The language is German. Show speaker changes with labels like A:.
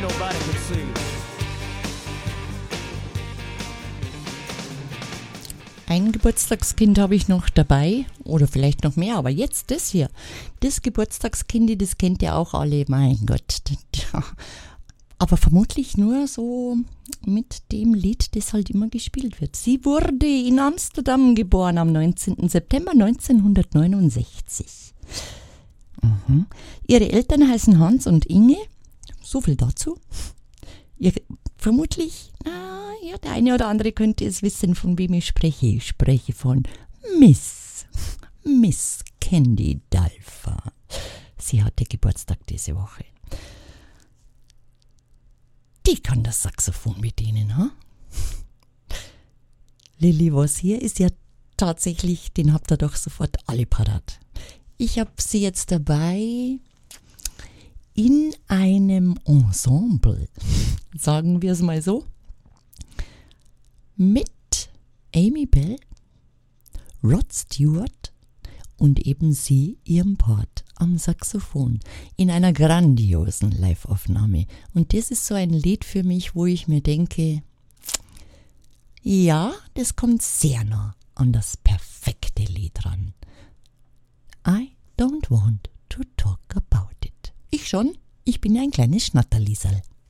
A: ain't nobody can see.
B: Ein Geburtstagskind habe ich noch dabei, oder vielleicht noch mehr, aber jetzt das hier. Das Geburtstagskind, das kennt ihr auch alle, mein Gott. Aber vermutlich nur so mit dem Lied, das halt immer gespielt wird. Sie wurde in Amsterdam geboren am 19. September 1969. Ihre Eltern heißen Hans und Inge, so viel dazu. Vermutlich, ja, der eine oder andere könnte es wissen, von wem ich spreche. Ich spreche von Miss Candy Dalfer. Sie hatte Geburtstag diese Woche. Die kann das Saxophon bedienen, ha? Lilly Was hier ist ja tatsächlich, den habt ihr doch sofort alle parat. Ich habe sie jetzt dabei in einem Ensemble, sagen wir es mal so, mit Amy Bell, Rod Stewart und eben sie, ihrem Part am Saxophon, in einer grandiosen Live-Aufnahme. Und das ist so ein Lied für mich, wo ich mir denke, ja, das kommt sehr nah an das perfekte Lied ran. I don't want to talk about it. Ich schon, ich bin ja ein kleines Schnatterliesel.